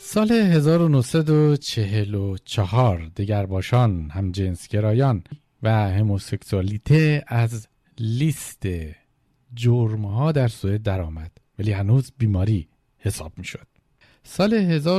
سال 1944 دگرباشان، همجنسگرایان و هموسکسوالیته از لیست جرم‌ها در سوئد درآمد، ولی هنوز بیماری حساب می‌شد. سال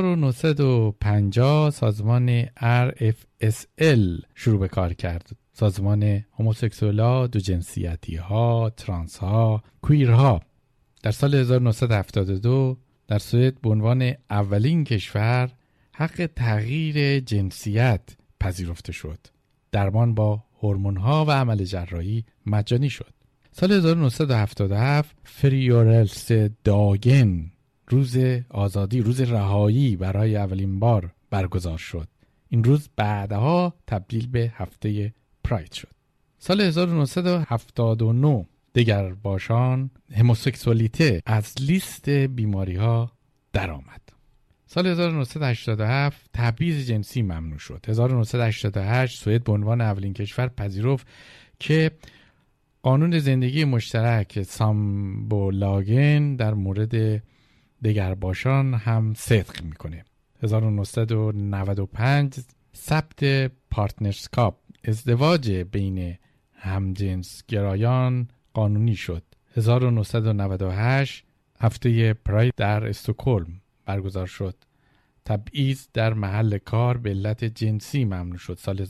1950 سازمان RFSL شروع به کار کرد. سازمان هموسکسوال‌ها، دوجنسیتی‌ها، ترانس‌ها، کویرها. در سال 1972 در سوئد به عنوان اولین کشور حق تغییر جنسیت پذیرفته شد. درمان با هورمون‌ها و عمل جراحی مجانی شد. سال 1977 فریورلس داگن، روز آزادی، روز رهایی برای اولین بار برگزار شد. این روز بعدها تبدیل به هفته پراید شد. سال 1979 دگرباشان، هموسکسوالیته از لیست بیماری‌ها درآمد. سال 1987 تبعیض جنسی ممنوع شد. 1988 سوئد به عنوان اولین کشور پذیرفت که قانون زندگی مشترک سامبولاگن در مورد دگرباشان هم صدق میکنه. 1995 ثبت پارتنرسکاپ، ازدواج بین همجنسگرایان قانونی شد. 1998 هفته پراید در استکهلم برگزار شد. تبعیض در محل کار به علت جنسی ممنوع شد. سال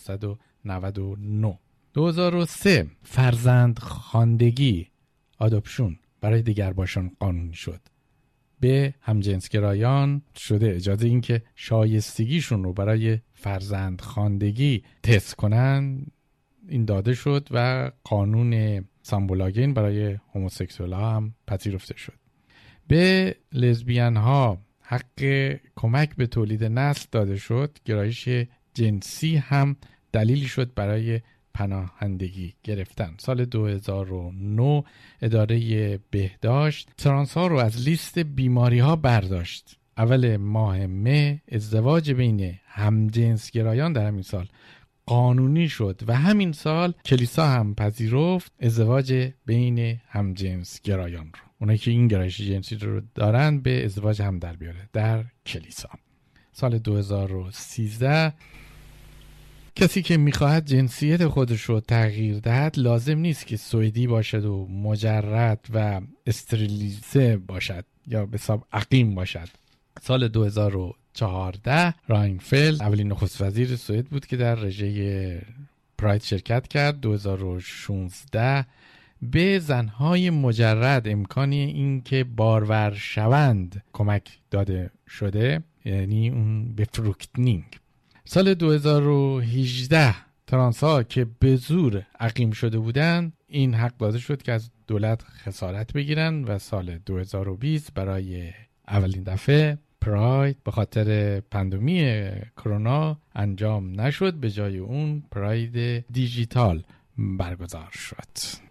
1999. 2003 فرزندخواندگی، آداپشن برای دگرباشان قانونی شد. به همجنسگرایان شده اجازه این که شایستگیشون رو برای فرزندخواندگی تست کنن این داده شد و قانون سامبولاگن برای هموسکسوال‌ها هم پذیرفته شد. به لزبیان ها حق کمک به تولید نسل داده شد. گرایش جنسی هم دلیلی شد برای پناهندگی گرفتن. سال 2009 اداره بهداشت ترانس ها رو از لیست بیماری ها برداشت. اول ماه مه ازدواج بین همجنسگرایان در همین سال قانونی شد و همین سال کلیسا هم پذیرفت ازدواج بین همجنسگرایان رو. اونایی که این گرایش جنسی رو دارن به ازدواج هم در بیاره در کلیسا. سال 2013 کسی که میخواهد جنسیت خودش رو تغییر دهد لازم نیست که سوئدی باشد و مجرد و استریلیزه باشد یا به حساب عقیم باشد. سال 2014 راینفلد اولین نخست وزیر سوئد بود که در رژه پراید شرکت کرد. 2016 به زنهای مجرد امکانی این که بارور شوند کمک داده شده، یعنی اون بفروکتنینگ. سال 2018 ترانس ها که به زور عقیم شده بودن این حق داده شد که از دولت خسارت بگیرن و سال 2020 برای اولین دفعه پراید به خاطر پاندمی کرونا انجام نشد. به جای اون پراید دیجیتال برگزار شد.